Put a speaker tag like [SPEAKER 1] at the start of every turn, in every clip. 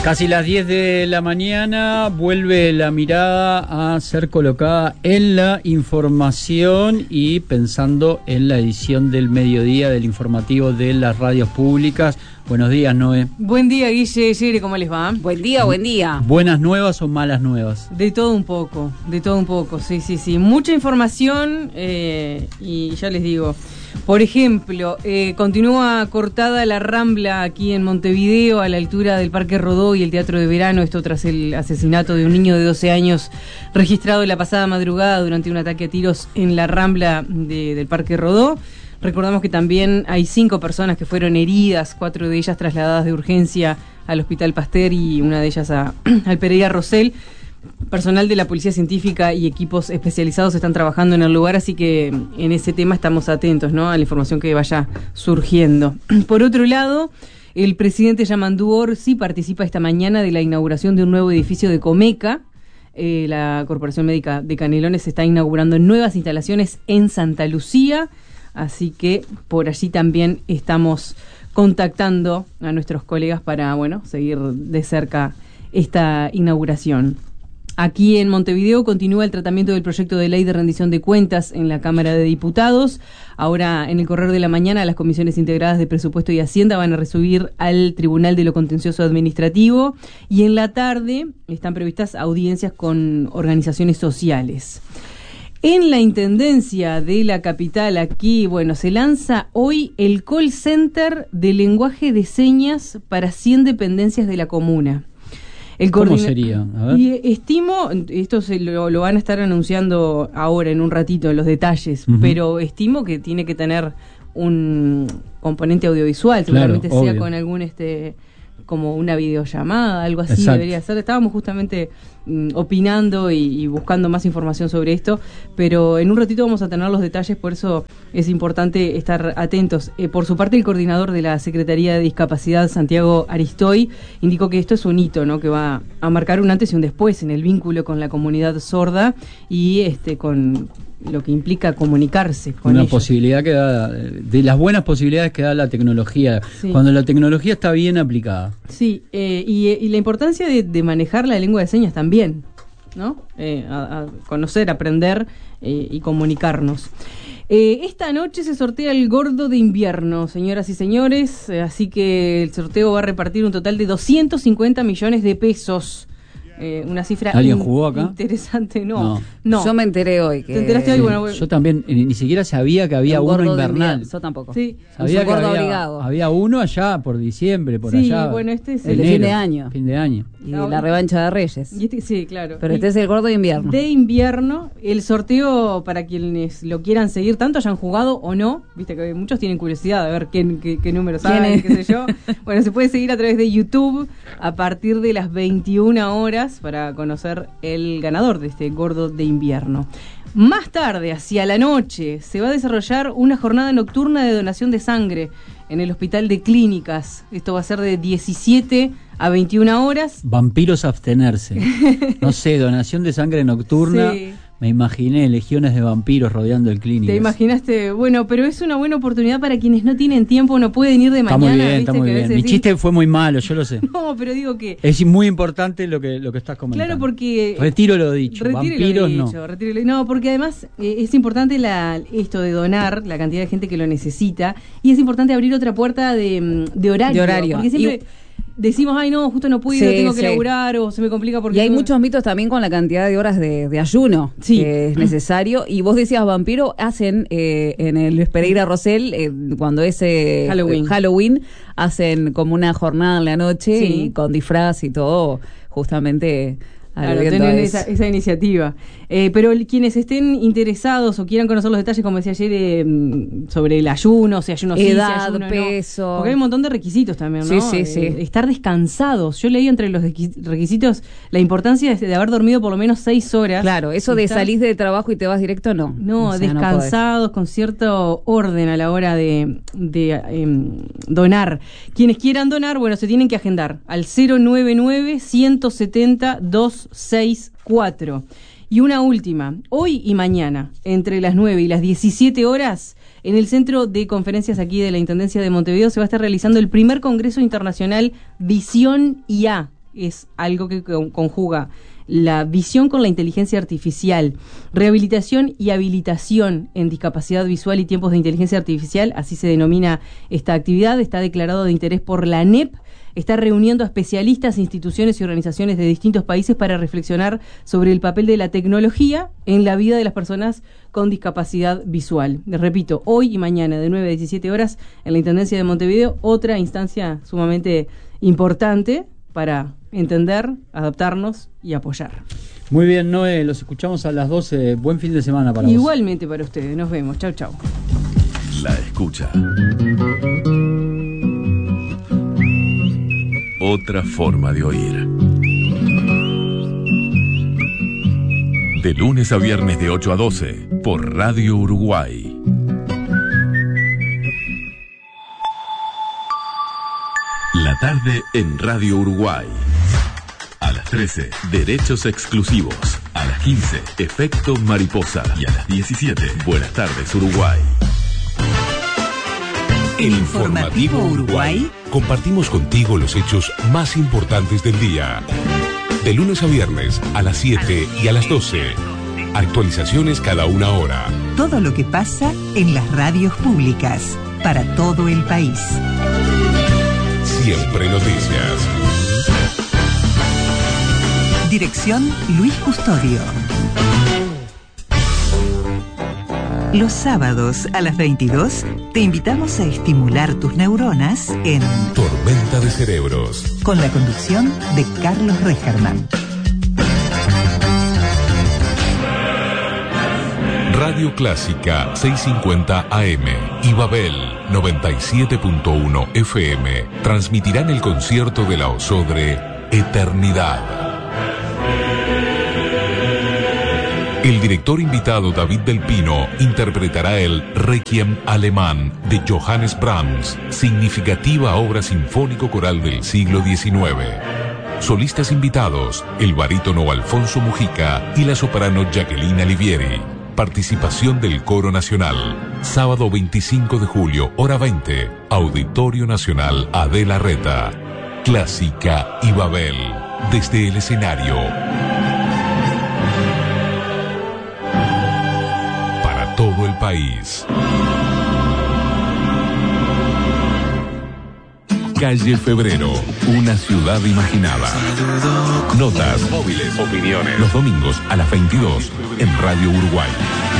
[SPEAKER 1] Casi las 10 de la mañana vuelve la mirada a ser colocada en la información y pensando en la edición del mediodía del informativo de las radios públicas. Buenos días, Noé.
[SPEAKER 2] Buen día, Guille, Yere, ¿cómo les va?
[SPEAKER 3] Buen día, buen día.
[SPEAKER 1] ¿Buenas nuevas o malas nuevas?
[SPEAKER 2] De todo un poco, sí. Mucha información y ya les digo. Por ejemplo, continúa cortada la Rambla aquí en Montevideo, a la altura del Parque Rodó y el Teatro de Verano, esto tras el asesinato de un niño de 12 años registrado la pasada madrugada durante un ataque a tiros en la Rambla del Parque Rodó. Recordamos que también hay 5 personas que fueron heridas, 4 de ellas trasladadas de urgencia al Hospital Pasteur y una de ellas al Pereira Rosell. Personal de la Policía Científica y equipos especializados están trabajando en el lugar, así que en ese tema estamos atentos, ¿no?, a la información que vaya surgiendo. Por otro lado, el presidente Yamandú Orsi participa esta mañana de la inauguración de un nuevo edificio de Comeca. La Corporación Médica de Canelones está inaugurando nuevas instalaciones en Santa Lucía, así que por allí también estamos contactando a nuestros colegas para, seguir de cerca esta inauguración. Aquí en Montevideo continúa el tratamiento del proyecto de ley de rendición de cuentas en la Cámara de Diputados. Ahora, en el correr de la mañana, las comisiones integradas de Presupuesto y Hacienda van a recibir al Tribunal de lo Contencioso Administrativo y en la tarde están previstas audiencias con organizaciones sociales. En la Intendencia de la capital, aquí, se lanza hoy el call center de lenguaje de señas para 100 dependencias de la comuna.
[SPEAKER 1] ¿Cómo sería? A ver.
[SPEAKER 2] Y estimo, esto lo van a estar anunciando ahora en un ratito, los detalles, pero estimo que tiene que tener un componente audiovisual, seguramente sea con algún como una videollamada, algo así. Exacto. Debería ser. Estábamos justamente opinando y buscando más información sobre esto, pero en un ratito vamos a tener los detalles, por eso es importante estar atentos. Por su parte, el coordinador de la Secretaría de Discapacidad, Santiago Aristoy, indicó que esto es un hito, ¿no?, que va a marcar un antes y un después en el vínculo con la comunidad sorda y con lo que implica comunicarse con
[SPEAKER 1] una
[SPEAKER 2] ellos.
[SPEAKER 1] Posibilidad que da, de las buenas posibilidades que da la tecnología, sí, cuando la tecnología está bien aplicada.
[SPEAKER 2] Sí, y la importancia de manejar la lengua de señas también, ¿no? A conocer, aprender y comunicarnos. Esta noche se sortea el gordo de invierno, señoras y señores, así que el sorteo va a repartir un total de 250 millones de pesos. Una cifra
[SPEAKER 1] ¿Alguien jugó acá?
[SPEAKER 2] Interesante, no.
[SPEAKER 3] Yo me enteré hoy.
[SPEAKER 2] ¿Te enteraste hoy? Bueno,
[SPEAKER 1] yo también, ni siquiera sabía que había uno invernal.
[SPEAKER 3] Yo tampoco.
[SPEAKER 2] Sí.
[SPEAKER 1] Sabía
[SPEAKER 3] que
[SPEAKER 1] obligado. Había uno allá por diciembre, por allá.
[SPEAKER 2] Sí, este es
[SPEAKER 3] el fin de año.
[SPEAKER 1] Fin de año.
[SPEAKER 3] Y la revancha de Reyes.
[SPEAKER 2] Sí, claro.
[SPEAKER 3] Pero este es el gordo de invierno.
[SPEAKER 2] De invierno, el sorteo, para quienes lo quieran seguir, tanto hayan jugado o no, viste que muchos tienen curiosidad de ver qué números hay, qué sé yo. Se puede seguir a través de YouTube a partir de las 21 horas para conocer el ganador de este gordo de invierno. Más tarde, hacia la noche, se va a desarrollar una jornada nocturna de donación de sangre en el Hospital de Clínicas. Esto va a ser de 17 a 21 horas.
[SPEAKER 1] Vampiros abstenerse. No sé, donación de sangre nocturna. Sí. Me imaginé legiones de vampiros rodeando el Clínicas.
[SPEAKER 2] Te imaginaste, pero es una buena oportunidad para quienes no tienen tiempo, no pueden ir de mañana.
[SPEAKER 1] Está muy bien. Mi chiste fue muy malo, yo lo sé.
[SPEAKER 2] No, pero digo que...
[SPEAKER 1] Es muy importante lo que estás comentando.
[SPEAKER 2] Claro, porque...
[SPEAKER 1] Retiro lo dicho, vampiros no.
[SPEAKER 2] No, porque además es importante esto de donar, la cantidad de gente que lo necesita, y es importante abrir otra puerta de horario. Porque siempre... decimos, justo no puedo, tengo que laburar o se me complica porque...
[SPEAKER 3] Y hay muchos mitos también con la cantidad de horas de ayuno que es necesario. Y vos decías, vampiro, hacen en el Pereira Rosell, cuando es Halloween, hacen como una jornada en la noche y con disfraz y todo, justamente...
[SPEAKER 2] Claro, tienen esa iniciativa. Pero quienes estén interesados o quieran conocer los detalles, como decía ayer, sobre el ayuno, si ayuno
[SPEAKER 3] edad,
[SPEAKER 2] sí, si ayuno
[SPEAKER 3] peso.
[SPEAKER 2] No. Porque hay un montón de requisitos también, ¿no?
[SPEAKER 3] Sí.
[SPEAKER 2] Estar descansados. Yo leí entre los requisitos la importancia de haber dormido por lo menos 6 horas.
[SPEAKER 3] Claro, eso de salís del trabajo y te vas directo, no.
[SPEAKER 2] No, descansados, con cierto orden a la hora de donar. Quienes quieran donar, se tienen que agendar al 099-170-264. Y una última, hoy y mañana, entre las 9 y las 17 horas, en el Centro de Conferencias aquí de la Intendencia de Montevideo se va a estar realizando el primer Congreso Internacional Visión IA. es algo que conjuga la visión con la inteligencia artificial, rehabilitación y habilitación en discapacidad visual y tiempos de inteligencia artificial, así se denomina esta actividad. Está declarado de interés por la ANEP. Está reuniendo a especialistas, instituciones y organizaciones de distintos países para reflexionar sobre el papel de la tecnología en la vida de las personas con discapacidad visual. Les repito, hoy y mañana de 9 a 17 horas en la Intendencia de Montevideo, otra instancia sumamente importante para entender, adaptarnos y apoyar.
[SPEAKER 1] Muy bien, Noé, los escuchamos a las 12. Buen fin de semana para vos.
[SPEAKER 2] Igualmente para ustedes, nos vemos. Chau, chau.
[SPEAKER 4] La escucha. Otra forma de oír. De lunes a viernes de 8 a 12 por Radio Uruguay. La tarde en Radio Uruguay. A las 13, Derechos Exclusivos. A las 15, Efecto Mariposa. Y a las 17, Buenas tardes Uruguay.
[SPEAKER 5] El Informativo Uruguay. Compartimos contigo los hechos más importantes del día. De lunes a viernes, a las 7 y a las 12. Actualizaciones cada una hora.
[SPEAKER 6] Todo lo que pasa en las radios públicas, para todo el país.
[SPEAKER 5] Siempre noticias.
[SPEAKER 6] Dirección Luis Custodio. Los sábados a las 22 te invitamos a estimular tus neuronas en
[SPEAKER 5] Tormenta de Cerebros,
[SPEAKER 6] con la conducción de Carlos Recherman.
[SPEAKER 5] Radio Clásica 650 AM y Babel 97.1 FM transmitirán el concierto de la Osodre Eternidad. El director invitado David Del Pino interpretará el Requiem alemán de Johannes Brahms, significativa obra sinfónico-coral del siglo XIX. Solistas invitados, el barítono Alfonso Mujica y la soprano Jacqueline Alivieri. Participación del Coro Nacional. Sábado 25 de julio, hora 20, Auditorio Nacional Adela Reta. Clásica y Babel, desde el escenario. Todo el país. Calle Febrero, una ciudad imaginada. Notas, móviles, opiniones. Los domingos a las 22 en Radio Uruguay.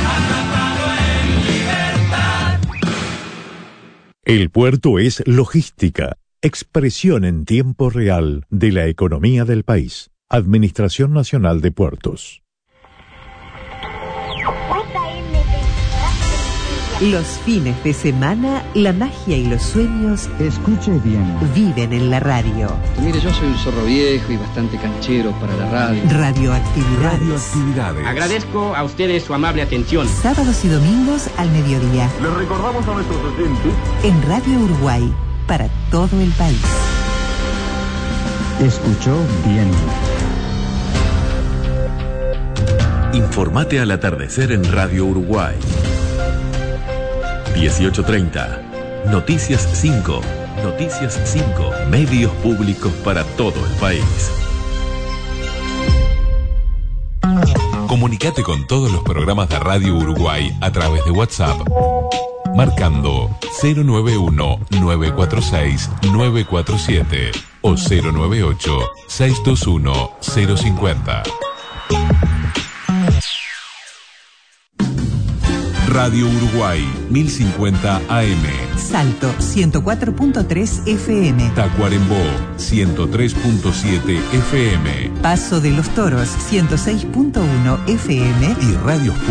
[SPEAKER 7] El puerto es logística, expresión en tiempo real de la economía del país. Administración Nacional de Puertos.
[SPEAKER 6] Los fines de semana, la magia y los sueños,
[SPEAKER 8] escuche bien,
[SPEAKER 6] viven en la radio.
[SPEAKER 8] Mire, yo soy un zorro viejo y bastante canchero para la radio.
[SPEAKER 6] Radioactividades.
[SPEAKER 9] Agradezco a ustedes su amable atención.
[SPEAKER 6] Sábados y domingos al mediodía.
[SPEAKER 10] Les recordamos a nuestros oyentes
[SPEAKER 6] en Radio Uruguay, para todo el país.
[SPEAKER 8] Escuchó bien.
[SPEAKER 4] Informate al atardecer en Radio Uruguay. 18:30. Noticias 5. Noticias 5. Medios públicos para todo el país.
[SPEAKER 5] Comunicate con todos los programas de Radio Uruguay a través de WhatsApp, marcando 091-946-947 o 098-621-050. Radio Uruguay 1050 AM.
[SPEAKER 6] Salto 104.3 FM.
[SPEAKER 5] Tacuarembó 103.7 FM.
[SPEAKER 6] Paso de los Toros 106.1 FM.
[SPEAKER 5] Y radios